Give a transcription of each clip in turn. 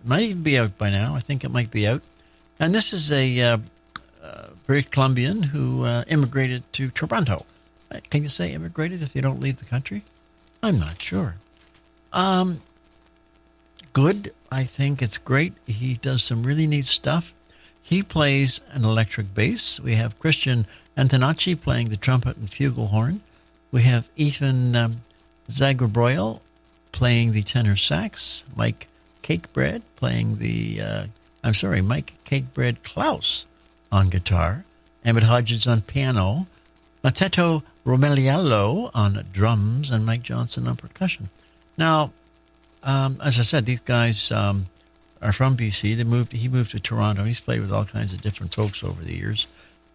Might even be out by now. I think it might be out. And this is a British Columbian who immigrated to Toronto. Can you say immigrated if you don't leave the country? I'm not sure. Good. I think it's great. He does some really neat stuff. He plays an electric bass. We have Christian Antonacci playing the trumpet and flugelhorn. We have Ethan Zagrebroil playing the tenor sax. Mike Cakebread playing Mike Cakebread Klaus on guitar. Emmett Hodges on piano. Matetto Romeliello on drums, and Mike Johnson on percussion. Now, as I said, these guys are from BC. He moved to Toronto. He's played with all kinds of different folks over the years.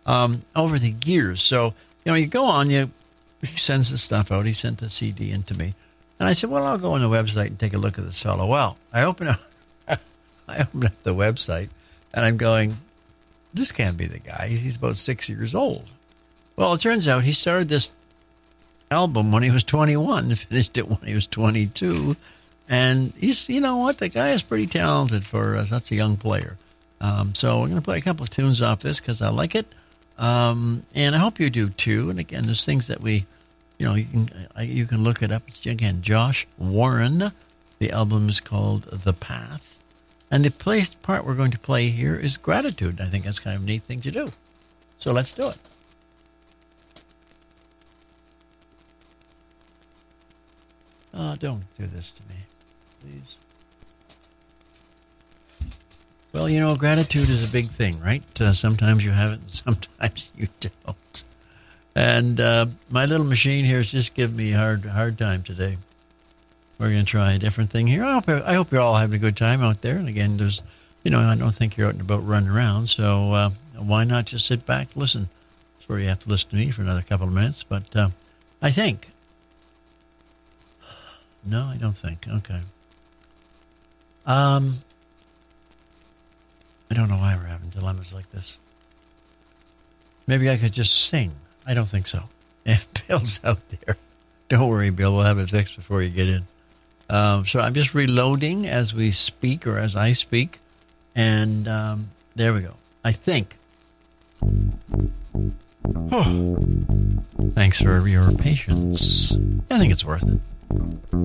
So, you go on, he sends the stuff out. He sent the CD in to me. And I said, well, I'll go on the website and take a look at this fellow. Well, I open up the website, and I'm going, this can't be the guy. He's about 6 years old. Well, it turns out he started this album when he was 21 and finished it when he was 22. And he's, the guy is pretty talented for such a young player. So we're going to play a couple of tunes off this because I like it. And I hope you do too. And again, there's things that you can look it up. It's, again, Josh Warren. The album is called The Path. And the part we're going to play here is Gratitude. I think that's kind of a neat thing to do. So let's do it. Oh, don't do this to me, please. Well, gratitude is a big thing, right? Sometimes you have it, and sometimes you don't. And my little machine here is just giving me a hard time today. We're going to try a different thing here. I hope you're all having a good time out there. And again, there's, I don't think you're out and about running around. So why not just sit back, listen? That's where you have to listen to me for another couple of minutes. But I think. No, I don't think. Okay. I don't know why we're having dilemmas like this. Maybe I could just sing. I don't think so. If Bill's out there, don't worry, Bill. We'll have it fixed before you get in. So I'm just reloading as we speak or as I speak. And there we go. I think. Oh, thanks for your patience. I think it's worth it.